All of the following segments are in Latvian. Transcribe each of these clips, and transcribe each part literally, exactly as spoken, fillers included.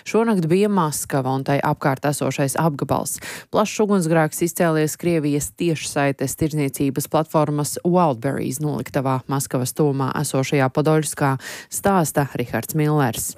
Šonakt bija Maskava un tai apkārt esošais apgabals. Plašs ugunsgrēks izcēlies Krievijas tiešsaites tirdzniecības platformas Wildberries noliktavā Maskavas tuvumā esošajā Podoļskā, stāsta Rihards Millers.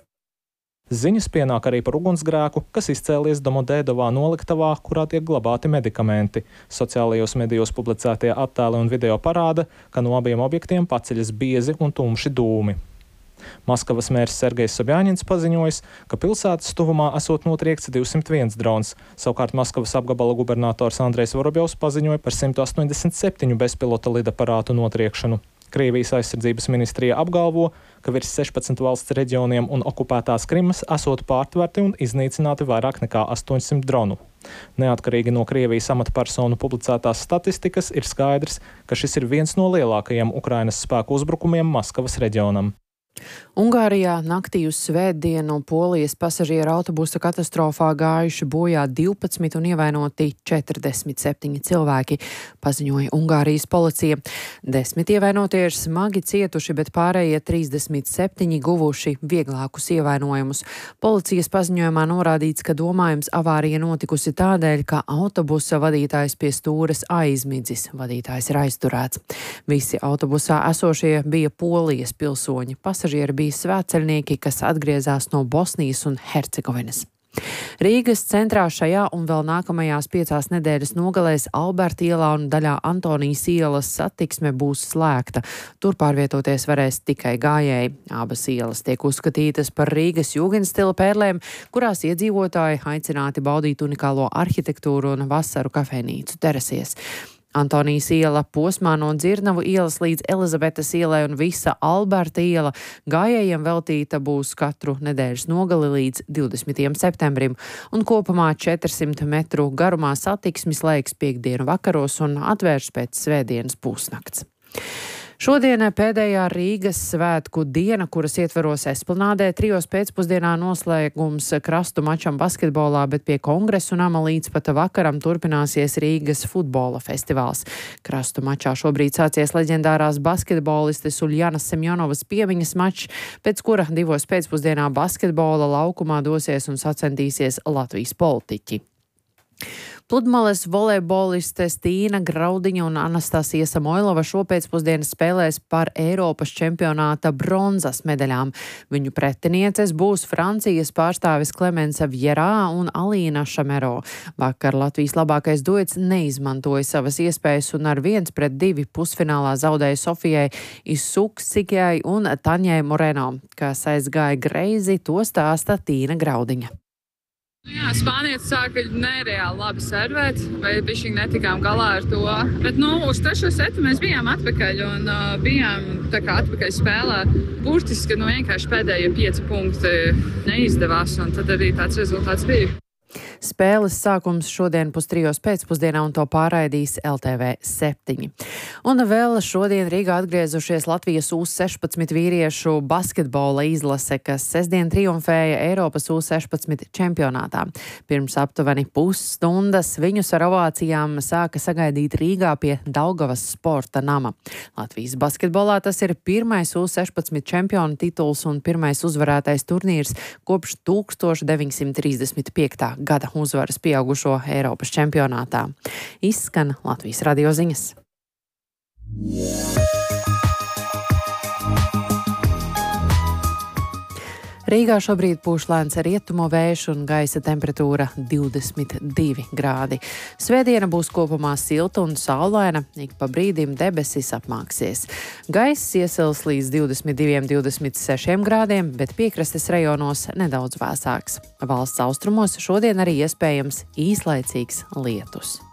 Ziņas pienāk arī par ugunsgrēku, kas izcēlies Domodēdovā noliktavā, kurā tiek glabāti medikamenti. Sociālajos medijos publicētie attēli un video parāda, ka no abiem objektiem paceļas biezi un tumši dūmi. Maskavas mērs Sergejs Sobjaņins paziņojis, ka pilsētas tuvumā esot notriekts divsimt viens drons. Savukārt Maskavas apgabala gubernators Andrejs Vorobjovs paziņoja par simt astoņdesmit septiņu bezpilota lidaparātu notriekšanu. Krievijas aizsardzības ministrija apgalvo, ka virs sešpadsmit valsts reģioniem un okupētās Krimas esot pārtverti un iznīcināti vairāk nekā astoņsimt dronu. Neatkarīgi no Krievijas amatpersonu publicētās statistikas ir skaidrs, ka šis ir viens no lielākajiem Ukrainas spēku uzbrukumiem Maskavas reģionam. Ungārijā naktī uz svētdienu Polijas pasažieru autobusa katastrofā gājuši bojā divpadsmit un ievainoti četrdesmit septiņi cilvēki, paziņoja Ungārijas policija. Desmit ievainotie ir smagi cietuši, bet pārējie trīsdesmit septiņi guvuši vieglākus ievainojumus. Policijas paziņojumā norādīts, ka domājams avārija notikusi tādēļ, ka autobusa vadītājs pie stūres aizmidzis. Vadītājs ir aizturēts. Visi autobusā esošie bija Polijas pilsoņi. Pasažieri bija svētceļnieki, kas atgriezās no Bosnijas un Hercegovinas. Rīgas centrā šajā un vēl nākamajās piecās nedēļas nogalēs Alberta ielā un daļā Antonijas ielas satiksme būs slēgta. Tur pārvietoties varēs tikai gājēji. Abas ielas tiek uzskatītas par Rīgas jūgenstila pērlēm, kurās iedzīvotāji aicināti baudīt unikālo arhitektūru un vasaru kafejnīcu terasies. Antonijas iela posmā no Dzirnavu ielas līdz Elizabetes ielai un visa Alberta iela gājējiem veltīta būs katru nedēļas nogali līdz divdesmitajam septembrim, un kopumā četrsimt metru garumā satiksmi slēgs piekdienu vakaros un atvērs pēc svētdienas pusnakts. Šodien pēdējā Rīgas svētku diena, kuras ietveros Esplanādē, trijos pēcpusdienā noslēgums krastu mačam basketbolā, bet pie Kongresa nama līdz pat vakaram turpināsies Rīgas futbola festivāls. Krastu mačā šobrīd sācies leģendārās basketbolistes Uļjanas Semjonovas piemiņas mačs, pēc kura divos pēcpusdienā basketbola laukumā dosies un sacensties Latvijas politiķi. Pludmales volejbolistes Tīna Graudiņa un Anastasija Samoilova šopēcpusdienu spēlēs par Eiropas čempionāta bronzas medaļām. Viņu pretinieces būs Francijas pārstāvis Klemence Vjerā un Alīna Šamero. Vakar Latvijas labākais duets neizmantoja savas iespējas un ar viens pret divi pusfinālā zaudēja Sofijai Isuksikai un Taņai Moreno, kas aizgāja greizi, to stāsta Tīna Graudiņa. Jā, spānietis sāka nereāli labi servēt, vai bišķiņ netikām galā ar to. Bet, nu, uz trešo setu mēs bijām atpakaļ un uh, bijām tā kā atpakaļ spēlē. Burtiski, nu, vienkārši pēdējie pieci punkti neizdevās, un tad arī tāds rezultāts bija. Spēles sākums šodien pustrijos pēcpusdienā un to pārraidīs L T V septiņi. Un vēl šodien Rīgā atgriezušies Latvijas U sešpadsmit vīriešu basketbola izlase, kas sestdien triumfēja Eiropas U sešpadsmit čempionātā. Pirms aptuveni pusstundas viņus ar ovācijām sāka sagaidīt Rīgā pie Daugavas sporta nama. Latvijas basketbolā tas ir pirmais U sešpadsmit čempionu tituls un pirmais uzvarētais turnīrs kopš tūkstoš deviņsimt trīsdesmit piektā gada uzvaras pieaugušo Eiropas čempionātā. Izskan Latvijas radio ziņas. Rīgā šobrīd pūš lēns rietumu vējš un gaisa temperatūra divdesmit divi grādi. Svētdiena būs kopumā silta un saulaina, ik pa brīdim debesis apmāksies. Gaiss iesils līdz divdesmit diviem, divdesmit sešiem grādiem, bet piekrastes rajonos nedaudz vēsāks. Valsts austrumos šodien arī iespējams īslaicīgs lietus.